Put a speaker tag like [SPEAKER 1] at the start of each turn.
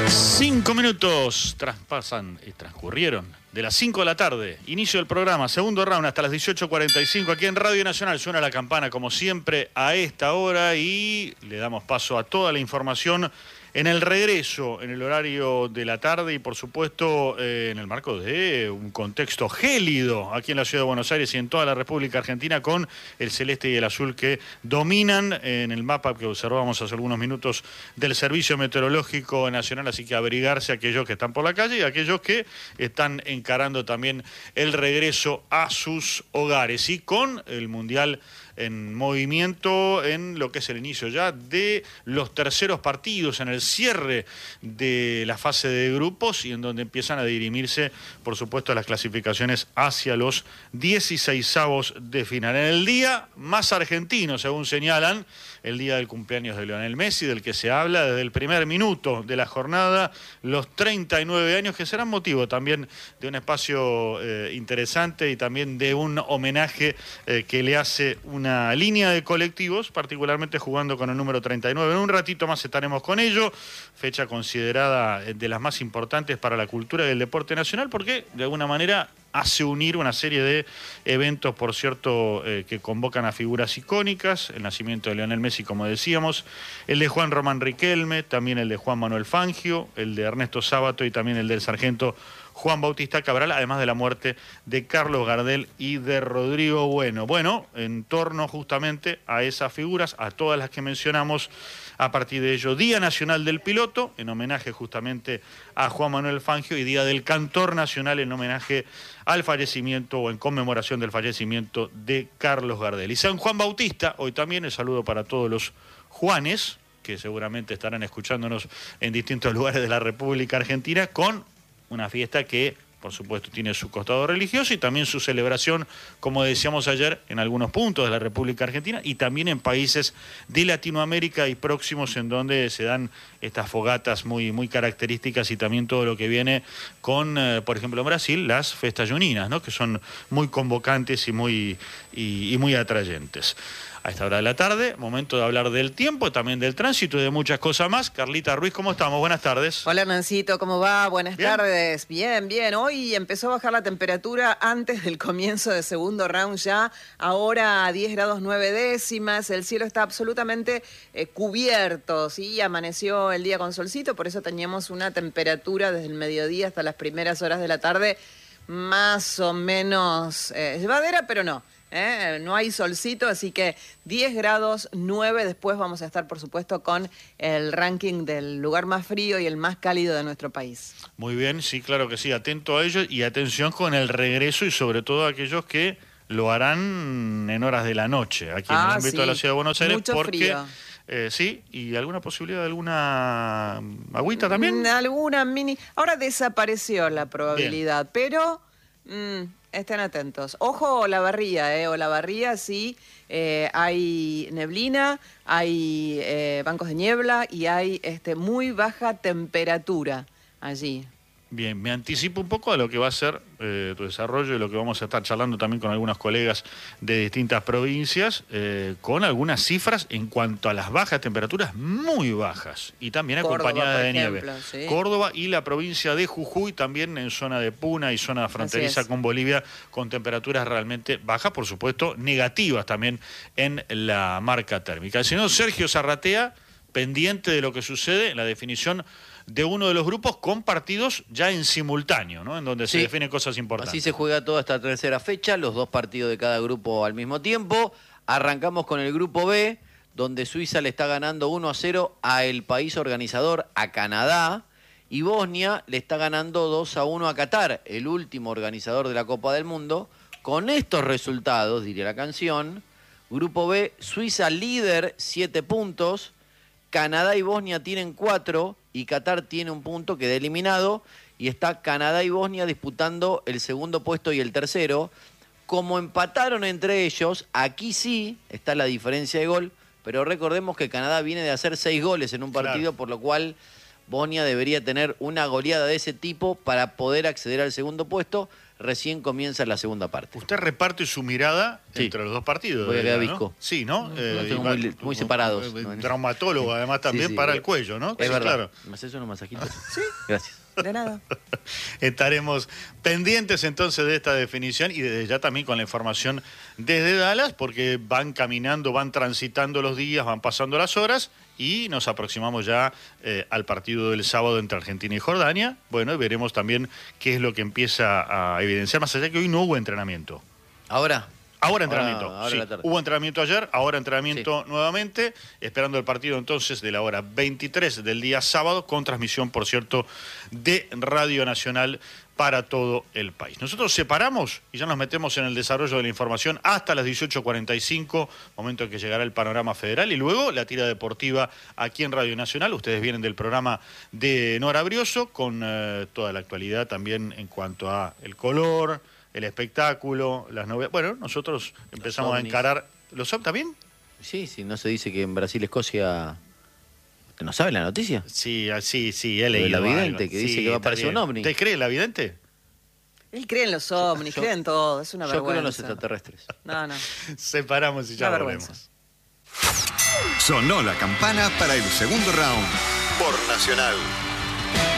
[SPEAKER 1] 5 minutos transcurrieron de las 5 de la tarde. Inicio del programa, segundo round hasta las 18:45 aquí en Radio Nacional. Suena la campana como siempre a esta hora y le damos paso a toda la información en el regreso, en el horario de la tarde y por supuesto en el marco de un contexto gélido aquí en la Ciudad de Buenos Aires y en toda la República Argentina con el celeste y el azul que dominan en el mapa que observamos hace algunos minutos del Servicio Meteorológico Nacional, así que abrigarse aquellos que están por la calle y aquellos que están encarando también el regreso a sus hogares y con el Mundial en movimiento en lo que es el inicio ya de los terceros partidos, en el cierre de la fase de grupos y en donde empiezan a dirimirse, por supuesto, las clasificaciones hacia los 16avos de final. En el día más argentino, según señalan, el día del cumpleaños de Lionel Messi, del que se habla desde el primer minuto de la jornada, los 39 años, que serán motivo también de un espacio interesante y también de un homenaje que le hace una línea de colectivos, particularmente jugando con el número 39. En un ratito más estaremos con ello, fecha considerada de las más importantes para la cultura y el deporte nacional, porque de alguna manera hace unir una serie de eventos, por cierto, que convocan a figuras icónicas, el nacimiento de Lionel Messi, como decíamos, el de Juan Román Riquelme, también el de Juan Manuel Fangio, el de Ernesto Sábato y también el del sargento Juan Bautista Cabral, además de la muerte de Carlos Gardel y de Rodrigo Bueno. Bueno, en torno justamente a esas figuras, a todas las que mencionamos, a partir de ello, Día Nacional del Piloto, en homenaje justamente a Juan Manuel Fangio, y Día del Cantor Nacional, en homenaje al fallecimiento o en conmemoración del fallecimiento de Carlos Gardel. Y San Juan Bautista, hoy también el saludo para todos los Juanes, que seguramente estarán escuchándonos en distintos lugares de la República Argentina, con una fiesta que, por supuesto, tiene su costado religioso y también su celebración, como decíamos ayer, en algunos puntos de la República Argentina y también en países de Latinoamérica y próximos en donde se dan estas fogatas muy, muy características y también todo lo que viene con, por ejemplo, en Brasil, las festas juninas, ¿no? Que son muy convocantes y muy atrayentes. A esta hora de la tarde, momento de hablar del tiempo, también del tránsito y de muchas cosas más. Carlita Ruiz, ¿cómo estamos? Buenas tardes.
[SPEAKER 2] Hola, Nancito, ¿cómo va? Buenas tardes. Bien, bien. Hoy empezó a bajar la temperatura antes del comienzo del segundo round ya. Ahora a 10 grados 9 décimas. El cielo está absolutamente cubierto, ¿sí? Amaneció el día con solcito, por eso teníamos una temperatura desde el mediodía hasta las primeras horas de la tarde más o menos llevadera, pero no. No hay solcito, así que 10 grados 9. Después vamos a estar, por supuesto, con el ranking del lugar más frío y el más cálido de nuestro país.
[SPEAKER 1] Muy bien, sí, claro que sí. Atento a ello y atención con el regreso y sobre todo a aquellos que lo harán en horas de la noche aquí en el ámbito de la Ciudad de Buenos Aires.
[SPEAKER 2] Mucho
[SPEAKER 1] porque
[SPEAKER 2] frío.
[SPEAKER 1] Sí, y alguna posibilidad de alguna agüita también.
[SPEAKER 2] Alguna mini. Ahora desapareció la probabilidad, pero estén atentos. Ojo Olavarría, Olavarría sí, hay neblina, hay bancos de niebla y hay muy baja temperatura allí.
[SPEAKER 1] Bien, me anticipo un poco a lo que va a ser tu desarrollo y lo que vamos a estar charlando también con algunos colegas de distintas provincias, con algunas cifras en cuanto a las bajas temperaturas muy bajas y también
[SPEAKER 2] Córdoba,
[SPEAKER 1] acompañadas de
[SPEAKER 2] ejemplo,
[SPEAKER 1] nieve.
[SPEAKER 2] sí.
[SPEAKER 1] Córdoba y la provincia de Jujuy también en zona de Puna y zona fronteriza con Bolivia con temperaturas realmente bajas, por supuesto negativas también en la marca térmica. El señor Sergio Zarratea, pendiente de lo que sucede en la definición de uno de los grupos con partidos ya en simultáneo, ¿no? En donde se definen cosas importantes.
[SPEAKER 3] Así se juega toda esta tercera fecha, los dos partidos de cada grupo al mismo tiempo. Arrancamos con el grupo B, donde Suiza le está ganando 1-0 a el país organizador, a Canadá, y Bosnia le está ganando 2-1 a Qatar, el último organizador de la Copa del Mundo. Con estos resultados, diría la canción, grupo B, Suiza líder, 7 puntos, Canadá y Bosnia tienen 4 y Qatar tiene 1 punto, queda eliminado y está Canadá y Bosnia disputando el segundo puesto y el tercero. Como empataron entre ellos, aquí sí está la diferencia de gol, pero recordemos que Canadá viene de hacer 6 goles en un partido, por lo cual Bosnia debería tener una goleada de ese tipo para poder acceder al segundo puesto. recién comienza la segunda parte.
[SPEAKER 1] Usted reparte su mirada
[SPEAKER 3] Sí.
[SPEAKER 1] entre los dos partidos.
[SPEAKER 3] Voy a quedar
[SPEAKER 1] ¿no?
[SPEAKER 3] visco.
[SPEAKER 1] Sí, ¿no?
[SPEAKER 3] Los tengo muy separados.
[SPEAKER 1] Traumatólogo, además, también
[SPEAKER 3] Sí, sí.
[SPEAKER 1] para el cuello, ¿no?
[SPEAKER 3] Es
[SPEAKER 1] Sí,
[SPEAKER 3] verdad.
[SPEAKER 1] claro.
[SPEAKER 3] ¿Me haces unos masajitos?
[SPEAKER 2] Sí.
[SPEAKER 3] Gracias.
[SPEAKER 2] De nada.
[SPEAKER 1] Estaremos pendientes entonces de esta definición y desde ya también con la información desde Dallas, porque van caminando, van transitando los días, van pasando las horas y nos aproximamos ya al partido del sábado entre Argentina y Jordania. Bueno, y veremos también qué es lo que empieza a evidenciar, más allá que hoy no hubo entrenamiento.
[SPEAKER 3] ¿Ahora?
[SPEAKER 1] Ahora entrenamiento,
[SPEAKER 3] ahora
[SPEAKER 1] sí.
[SPEAKER 3] la tarde.
[SPEAKER 1] Hubo entrenamiento ayer, ahora entrenamiento nuevamente, esperando el partido entonces de la hora 23 del día sábado, con transmisión, por cierto, de Radio Nacional para todo el país. Nosotros separamos y ya nos metemos en el desarrollo de la información hasta las 18:45, momento en que llegará el panorama federal, y luego la tira deportiva aquí en Radio Nacional. Ustedes vienen del programa de Nora Brioso, con toda la actualidad también en cuanto a el color, el espectáculo, las novedades. Bueno, nosotros empezamos a encarar... ¿Los OVNIs también?
[SPEAKER 3] Sí, sí, ¿no se dice que en Brasil, Escocia... ¿Usted no sabe la noticia?
[SPEAKER 1] Sí, he
[SPEAKER 3] de
[SPEAKER 1] leído
[SPEAKER 3] la vidente
[SPEAKER 1] algo.
[SPEAKER 3] que dice
[SPEAKER 1] Sí,
[SPEAKER 3] que va a
[SPEAKER 1] está
[SPEAKER 3] aparecer
[SPEAKER 1] bien.
[SPEAKER 3] un ovni.
[SPEAKER 1] ¿Te cree la vidente?
[SPEAKER 2] Él cree en los ovnis, cree en todo. Es una
[SPEAKER 3] Yo
[SPEAKER 2] vergüenza.
[SPEAKER 3] creo en los extraterrestres.
[SPEAKER 2] No.
[SPEAKER 1] Separamos y ya
[SPEAKER 2] Una
[SPEAKER 1] volvemos.
[SPEAKER 2] vergüenza.
[SPEAKER 4] Sonó la campana para el segundo round por Nacional.